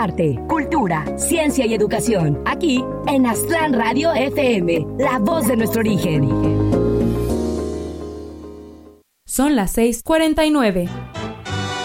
arte, cultura, ciencia y educación. Aquí en Aztlán Radio FM, la voz de nuestro origen. Son las 6:49.